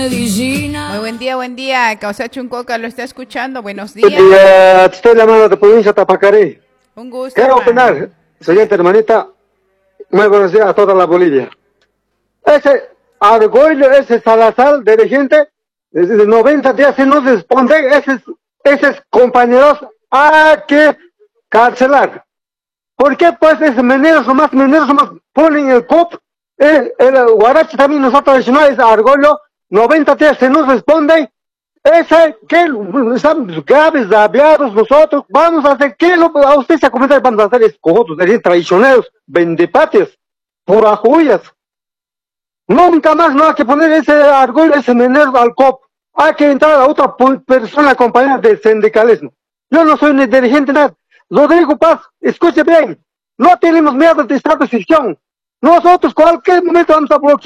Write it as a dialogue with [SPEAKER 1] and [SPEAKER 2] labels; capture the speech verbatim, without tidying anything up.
[SPEAKER 1] Muy buen día, buen día. Causa Chuncoca lo está escuchando. Buenos
[SPEAKER 2] Buen
[SPEAKER 1] días.
[SPEAKER 2] día, te estoy llamando de provincia de Tapacaré.
[SPEAKER 1] Un gusto,
[SPEAKER 2] Quiero
[SPEAKER 1] hermano.
[SPEAKER 2] opinar, siguiente hermanita. Muy buenos días a toda la Bolivia. Ese Argüello, ese Salazar, dirigente, desde noventa días si no se responde, esos, esos compañeros hay que cancelar. ¿Por qué pues esos mineros nomás, mineros nomás ponen el C O P? El, el Guarachi también nosotros decimos es Argüello, noventa días si no responde. Ese, que estamos graves, aviados nosotros, vamos a hacer, ¿qué lo, a usted se comenta vamos a hacer escojotos, traicioneros, vendepatrias, purajullas? Nunca más no hay que poner ese argüello, ese menero al C O P. Hay que entrar a otra persona compañera del sindicalismo. Yo no soy ni dirigente nada. Rodrigo Paz, escuche bien, no tenemos miedo de esta decisión. Nosotros cualquier momento vamos a bloquear.